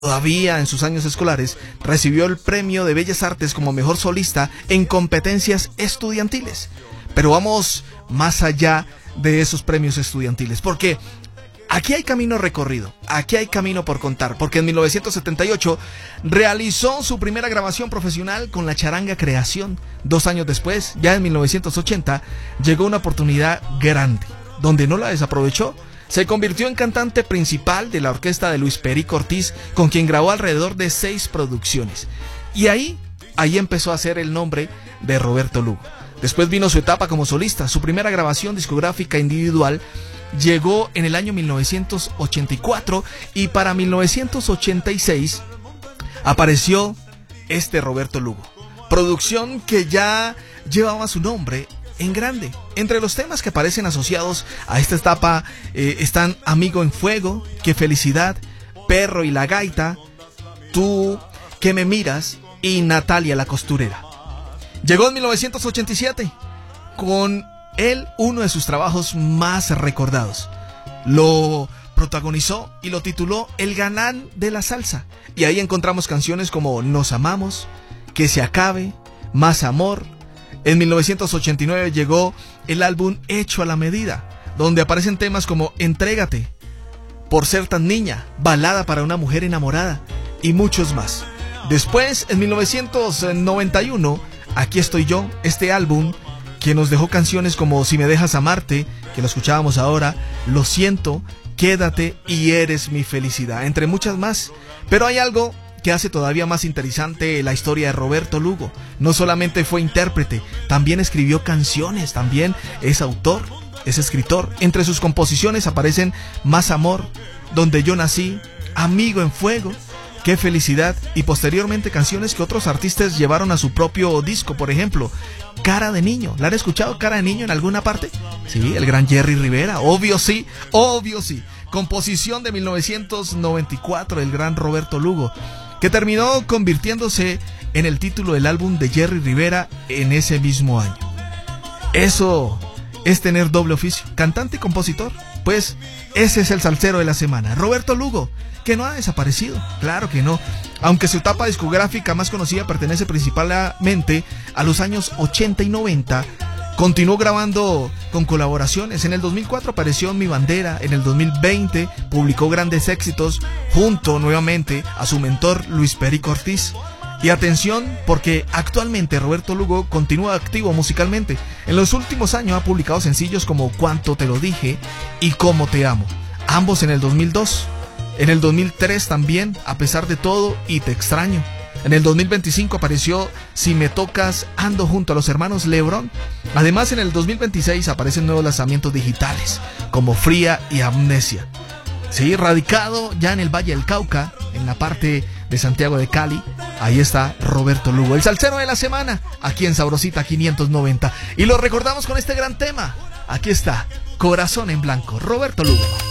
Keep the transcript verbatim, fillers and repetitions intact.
todavía en sus años escolares, recibió el premio de Bellas Artes como mejor solista en competencias estudiantiles. Pero vamos más allá de esos premios estudiantiles, porque aquí hay camino recorrido, aquí hay camino por contar, porque en mil novecientos setenta y ocho realizó su primera grabación profesional con la Charanga Creación. Dos años después, ya en mil novecientos ochenta, llegó una oportunidad grande, donde no la desaprovechó. Se convirtió en cantante principal de la orquesta de Luis Perico Ortiz, con quien grabó alrededor de seis producciones. Y ahí, ahí empezó a hacer el nombre de Roberto Lugo. Después vino su etapa como solista. Su primera grabación discográfica individual llegó en el año mil novecientos ochenta y cuatro, y para mil novecientos ochenta y seis apareció este Roberto Lugo. Producción que ya llevaba su nombre en grande. Entre los temas que aparecen asociados a esta etapa eh, están Amigo en Fuego, Qué Felicidad, Perro y la Gaita, Tú que me miras y Natalia la Costurera. Llegó en mil novecientos ochenta y siete con él uno de sus trabajos más recordados. Lo protagonizó y lo tituló El Galán de la Salsa, y ahí encontramos canciones como Nos Amamos, Que se acabe, Más Amor. En mil novecientos ochenta y nueve llegó el álbum Hecho a la Medida, donde aparecen temas como Entrégate, Por ser tan niña, Balada para una mujer enamorada y muchos más. Después, en mil novecientos noventa y uno, Aquí estoy yo, este álbum que nos dejó canciones como Si me dejas amarte, que lo escuchábamos ahora, Lo siento, Quédate y Eres mi felicidad, entre muchas más. Pero hay algo que hace todavía más interesante la historia de Roberto Lugo. No solamente fue intérprete, también escribió canciones, también es autor, es escritor. Entre sus composiciones aparecen Más Amor, Donde yo nací, Amigo en Fuego, Qué Felicidad, y posteriormente canciones que otros artistas llevaron a su propio disco. Por ejemplo, Cara de Niño. ¿La han escuchado, Cara de Niño, en alguna parte? Sí, el gran Jerry Rivera, obvio sí, obvio sí. Composición de mil novecientos noventa y cuatro, el gran Roberto Lugo, que terminó convirtiéndose en el título del álbum de Jerry Rivera en ese mismo año. Eso es tener doble oficio, cantante y compositor. Pues ese es el salsero de la semana, Roberto Lugo, que no ha desaparecido, claro que no. Aunque su etapa discográfica más conocida pertenece principalmente a los años ochenta y noventa, continuó grabando con colaboraciones. En el dos mil cuatro apareció en Mi Bandera, en el dos mil veinte publicó grandes éxitos junto nuevamente a su mentor Luis Perico Ortiz. Y atención, porque actualmente Roberto Lugo continúa activo musicalmente. En los últimos años ha publicado sencillos como Cuánto te lo dije y Cómo te amo, ambos en el dos mil dos. En el dos mil tres también, A pesar de todo y Te extraño. En el dos mil veinticinco apareció Si me tocas, ando junto a los hermanos Lebrón. Además, en el dos mil veintiséis aparecen nuevos lanzamientos digitales como Fría y Amnesia. Sí, radicado ya en el Valle del Cauca, en la parte de Santiago de Cali, ahí está Roberto Lugo, el salsero de la semana, aquí en Sabrosita quinientos noventa. Y lo recordamos con este gran tema. Aquí está, Corazón en Blanco, Roberto Lugo.